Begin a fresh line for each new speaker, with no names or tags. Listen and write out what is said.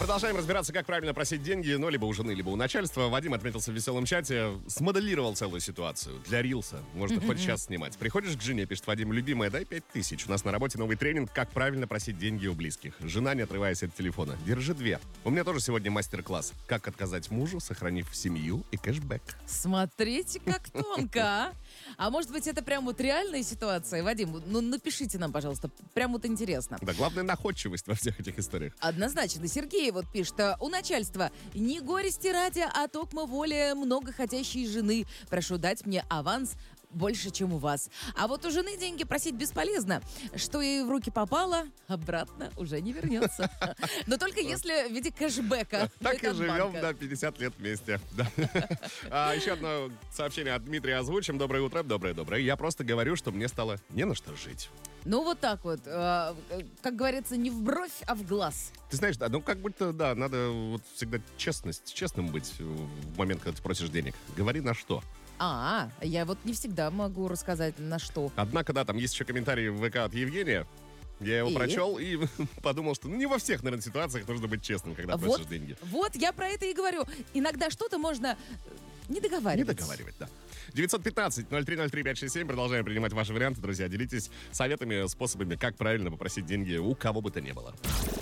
Продолжаем разбираться, как правильно просить деньги, ну, либо у жены, либо у начальства. Вадим отметился в веселом чате, смоделировал целую ситуацию для рилса. Можно хоть сейчас снимать. Приходишь к жене, пишет Вадим: любимая, дай 5000. У нас на работе новый тренинг, как правильно просить деньги у близких. Жена, не отрываясь от телефона: держи 2. У меня тоже сегодня мастер-класс. Как отказать мужу, сохранив семью и кэшбэк.
Смотрите, как тонко, а? А может быть, это прям вот реальная ситуация? Вадим, ну напишите нам, пожалуйста, прям вот интересно.
Да, главное находчивость во всех этих историях.
Однозначно. Сергей вот пишет: у начальства не горести ради, а токмо воля много хотящей жены. Прошу дать мне аванс больше, чем у вас. А вот у жены деньги просить бесполезно. Что ей в руки попало, обратно уже не вернется. Но только если в виде кэшбэка.
Так и живем, да, 50 лет вместе. Еще одно сообщение от Дмитрия озвучим. Доброе утро, доброе. Я просто говорю, что мне стало не на что жить.
Ну, вот так вот. Как говорится, не в бровь, а в глаз.
Ты знаешь, да, ну как будто, да, надо вот всегда честным быть в момент, когда ты просишь денег. Говори на что.
Я вот не всегда могу рассказать, на что.
Однако, да, там есть еще комментарий в ВК от Евгения. Я его прочел и подумал, что не во всех, наверное, ситуациях нужно быть честным, когда просишь деньги.
Вот, я про это и говорю. Иногда что-то можно не договаривать.
Не договаривать, да. 915-0303-567. Продолжаем принимать ваши варианты, друзья. Делитесь советами, способами, как правильно попросить деньги у кого бы то ни было.